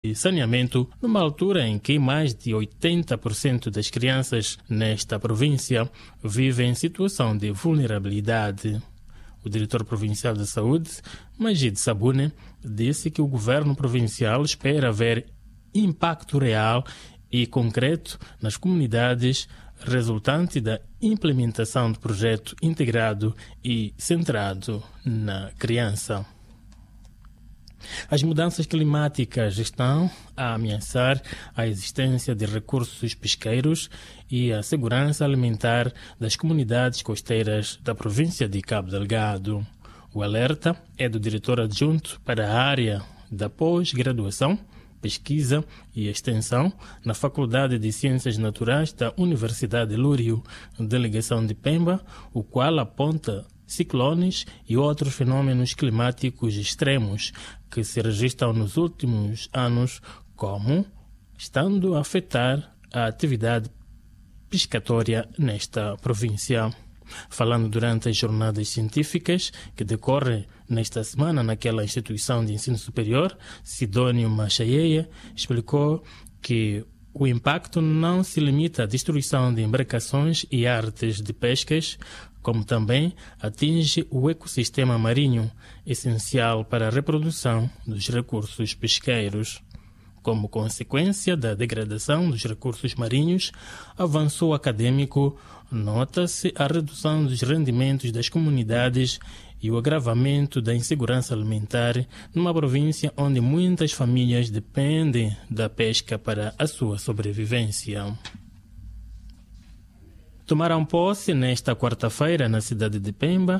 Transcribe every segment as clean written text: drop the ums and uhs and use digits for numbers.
e saneamento, numa altura em que mais de 80% das crianças nesta província vivem em situação de vulnerabilidade. O diretor provincial de saúde, Majid Sabune, disse que o governo provincial espera ver impacto real e concreto nas comunidades resultante da implementação do projeto integrado e centrado na criança. As mudanças climáticas estão a ameaçar a existência de recursos pesqueiros e a segurança alimentar das comunidades costeiras da província de Cabo Delgado. O alerta é do diretor adjunto para a área da pós-graduação, pesquisa e extensão na Faculdade de Ciências Naturais da Universidade de Lúrio, delegação de Pemba, o qual aponta ciclones e outros fenômenos climáticos extremos que se registram nos últimos anos, como estando a afetar a atividade pescatória nesta província. Falando durante as jornadas científicas que decorrem nesta semana naquela instituição de ensino superior, Sidónio Machaieia explicou que o impacto não se limita à destruição de embarcações e artes de pescas, como também atinge o ecossistema marinho, essencial para a reprodução dos recursos pesqueiros. Como consequência da degradação dos recursos marinhos, avançou o acadêmico, nota-se a redução dos rendimentos das comunidades e o agravamento da insegurança alimentar numa província onde muitas famílias dependem da pesca para a sua sobrevivência. Tomaram posse nesta quarta-feira, na cidade de Pemba,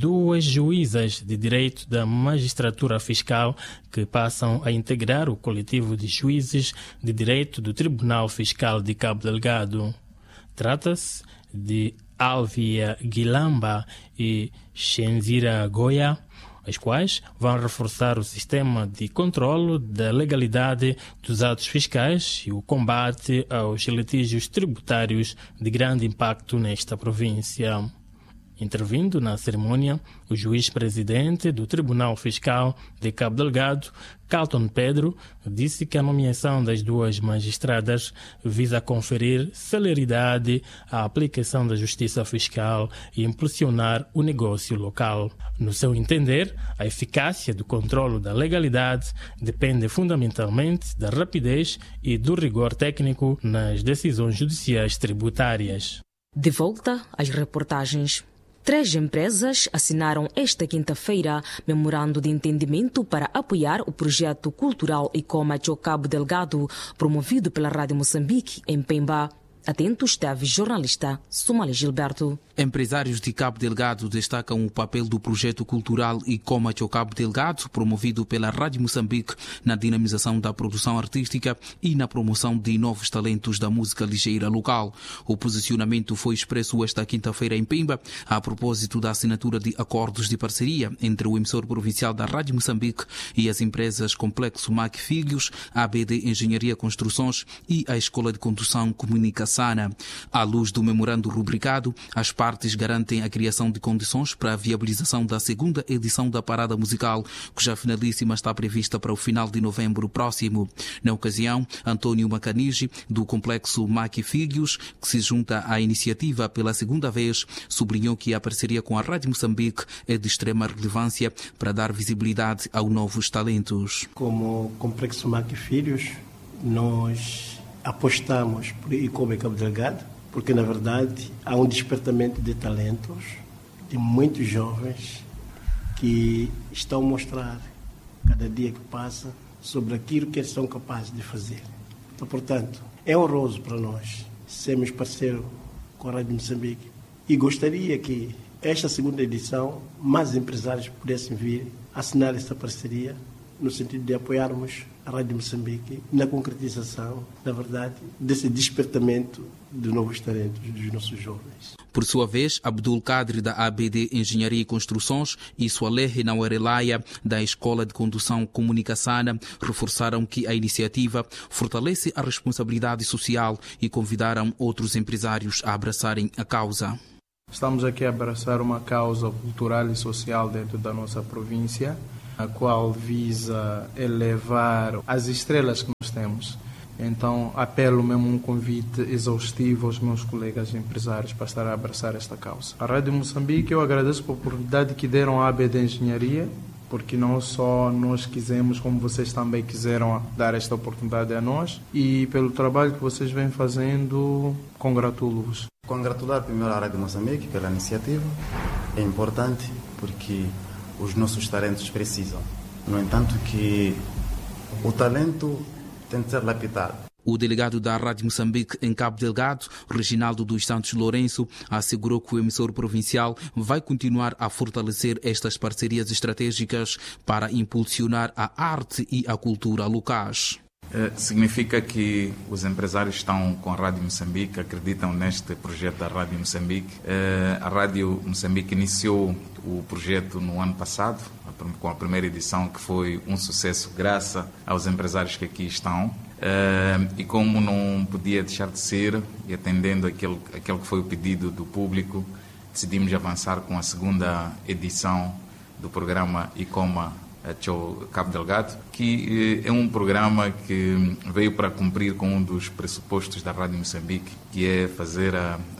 2 juízas de direito da magistratura fiscal que passam a integrar o coletivo de juízes de direito do Tribunal Fiscal de Cabo Delgado. Trata-se de Alvia Guilamba e Shenzira Goya, as quais vão reforçar o sistema de controlo da legalidade dos atos fiscais e o combate aos litígios tributários de grande impacto nesta província. Intervindo na cerimônia, o juiz-presidente do Tribunal Fiscal de Cabo Delgado, Carlton Pedro, disse que a nomeação das 2 magistradas visa conferir celeridade à aplicação da justiça fiscal e impulsionar o negócio local. No seu entender, a eficácia do controlo da legalidade depende fundamentalmente da rapidez e do rigor técnico nas decisões judiciais tributárias. De volta às reportagens. 3 empresas assinaram esta quinta-feira memorando de entendimento para apoiar o projeto cultural Icoma Cabo Delgado, promovido pela Rádio Moçambique em Pemba. Atento esteve jornalista Somali Gilberto. Empresários de Cabo Delgado destacam o papel do projeto cultural Icoma Cabo Delgado, promovido pela Rádio Moçambique, na dinamização da produção artística e na promoção de novos talentos da música ligeira local. O posicionamento foi expresso esta quinta-feira em Pemba, a propósito da assinatura de acordos de parceria entre o emissor provincial da Rádio Moçambique e as empresas Complexo Mac Filhos, a ABD Engenharia Construções e a Escola de Condução Comunicação. À luz do memorando rubricado, as partes garantem a criação de condições para a viabilização da 2ª edição da Parada Musical, cuja finalíssima está prevista para o final de novembro próximo. Na ocasião, António Macanigi, do Complexo Mac Filhos, que se junta à iniciativa pela 2ª vez, sublinhou que a parceria com a Rádio Moçambique é de extrema relevância para dar visibilidade aos novos talentos. Como Complexo Mac Filhos, nós apostamos por Icoma Cabo Delgado, porque, na verdade, há um despertamento de talentos de muitos jovens que estão a mostrar, cada dia que passa, sobre aquilo que eles são capazes de fazer. Então, portanto, é honroso para nós sermos parceiros com a Rádio Moçambique e gostaria que esta 2ª edição mais empresários pudessem vir assinar esta parceria no sentido de apoiarmos a Rádio Moçambique na concretização, na verdade, desse despertamento de novos talentos dos nossos jovens. Por sua vez, Abdul Kadri, da ABD Engenharia e Construções, e Sualehe Nauerelaya, da Escola de Condução Comunicação, reforçaram que a iniciativa fortalece a responsabilidade social e convidaram outros empresários a abraçarem a causa. Estamos aqui a abraçar uma causa cultural e social dentro da nossa província, a qual visa elevar as estrelas que temos. Então, apelo mesmo um convite exaustivo aos meus colegas empresários para estar a abraçar esta causa. A Rádio Moçambique, eu agradeço pela oportunidade que deram à ABD Engenharia, porque não só nós quisemos, como vocês também quiseram dar esta oportunidade a nós, e pelo trabalho que vocês vêm fazendo, congratulo-vos. Congratular primeiro a Rádio Moçambique pela iniciativa, é importante porque os nossos talentos precisam. No entanto que o talento tem de ser lapidado. O delegado da Rádio Moçambique em Cabo Delgado, Reginaldo dos Santos Lourenço, assegurou que o emissor provincial vai continuar a fortalecer estas parcerias estratégicas para impulsionar a arte e a cultura locais. Significa que os empresários estão com a Rádio Moçambique, acreditam neste projeto da Rádio Moçambique. A Rádio Moçambique iniciou o projeto no ano passado, com a primeira edição, que foi um sucesso graças aos empresários que aqui estão. E como não podia deixar de ser, e atendendo aquele que foi o pedido do público, decidimos avançar com a segunda edição do programa ICOMA Cabo Delgado, que é um programa que veio para cumprir com um dos pressupostos da Rádio Moçambique, que é fazer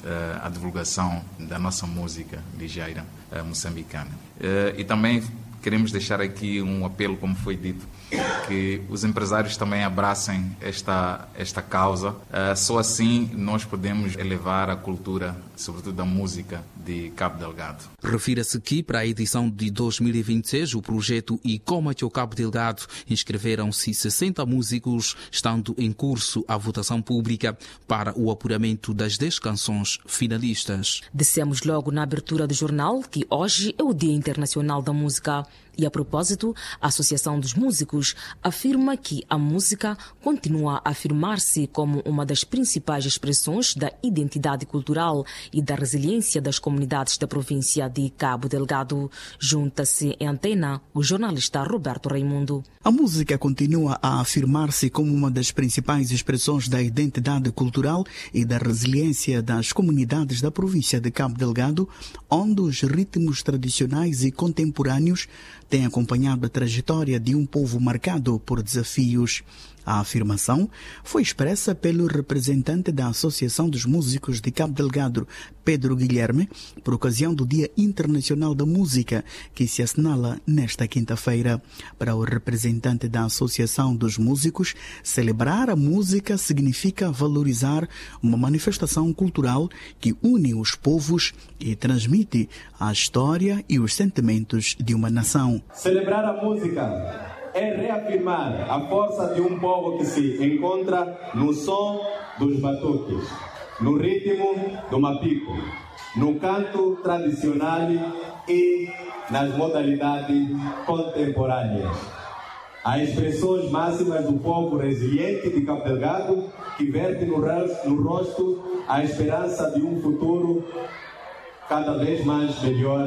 a divulgação da nossa música ligeira moçambicana. E também queremos deixar aqui um apelo, como foi dito, que os empresários também abracem esta causa. Só assim nós podemos elevar a cultura, sobretudo a música, de Cabo Delgado. Refira-se que para a edição de 2026, o projeto ICOMA Cabo Delgado, inscreveram-se 60 músicos, estando em curso a votação pública para o apuramento das 10 canções finalistas. Dissemos logo na abertura do jornal que hoje é o Dia Internacional da Música. E a propósito, a Associação dos Músicos afirma que a música continua a afirmar-se como uma das principais expressões da identidade cultural e da resiliência das comunidades da província de Cabo Delgado. Junta-se em antena o jornalista Roberto Raimundo. A música continua a afirmar-se como uma das principais expressões da identidade cultural e da resiliência das comunidades da província de Cabo Delgado, onde os ritmos tradicionais e contemporâneos têm acompanhado a trajetória de um povo marcado por desafios. A afirmação foi expressa pelo representante da Associação dos Músicos de Cabo Delgado, Pedro Guilherme, por ocasião do Dia Internacional da Música, que se assinala nesta quinta-feira. Para o representante da Associação dos Músicos, celebrar a música significa valorizar uma manifestação cultural que une os povos e transmite a história e os sentimentos de uma nação. Celebrar a música é reafirmar a força de um povo que se encontra no som dos batuques, no ritmo do mapico, no canto tradicional e nas modalidades contemporâneas. As expressões máximas do povo resiliente de Cabo Delgado, que verte no rosto a esperança de um futuro cada vez mais melhor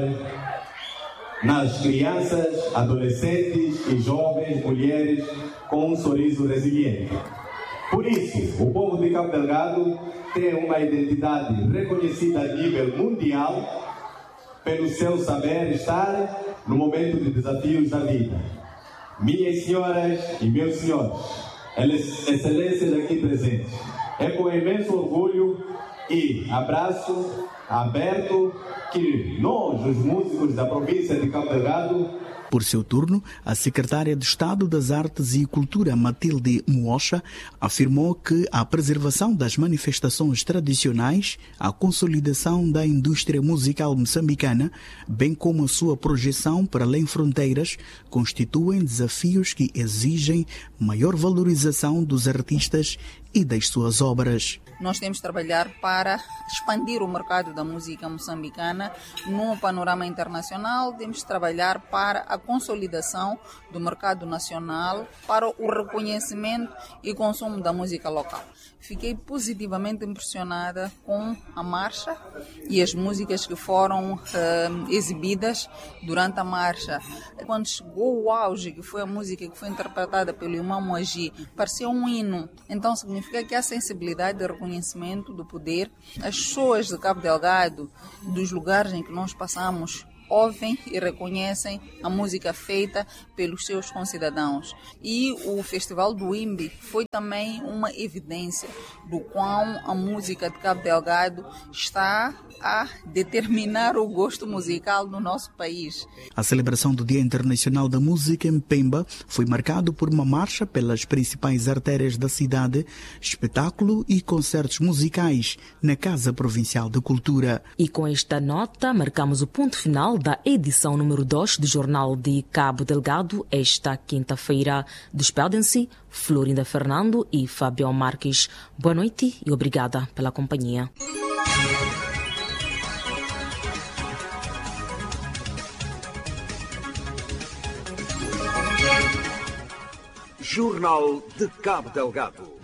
nas crianças, adolescentes e jovens mulheres com um sorriso resiliente. Por isso, o povo de Cabo Delgado tem uma identidade reconhecida a nível mundial pelo seu saber estar no momento de desafios da vida. Minhas senhoras e meus senhores, excelências aqui presentes, é com imenso orgulho e abraço aberto que nós, os músicos da província de Cabo Delgado. Por seu turno, a secretária de Estado das Artes e Cultura, Matilde Muocha, afirmou que a preservação das manifestações tradicionais, a consolidação da indústria musical moçambicana, bem como a sua projeção para além fronteiras, constituem desafios que exigem maior valorização dos artistas e das suas obras. Nós temos de trabalhar para expandir o mercado da música moçambicana no panorama internacional. Temos de trabalhar para a consolidação do mercado nacional, para o reconhecimento e consumo da música local. Fiquei positivamente impressionada com a marcha e as músicas que foram exibidas durante a marcha. Quando chegou o auge, que foi a música que foi interpretada pelo Imam Moagi, parecia um hino. Então significa que há sensibilidade de reconhecimento do poder. As pessoas de Cabo Delgado, dos lugares em que nós passamos ouvem e reconhecem a música feita pelos seus concidadãos. E o Festival do Imbi foi também uma evidência do quão a música de Cabo Delgado está a determinar o gosto musical no nosso país. A celebração do Dia Internacional da Música em Pemba foi marcado por uma marcha pelas principais artérias da cidade, espetáculo e concertos musicais na Casa Provincial de Cultura. E com esta nota marcamos o ponto final da edição número 2 do Jornal de Cabo Delgado esta quinta-feira. Despedem-se Florinda Fernando e Fabião Marques. Boa noite e obrigada pela companhia. Jornal de Cabo Delgado.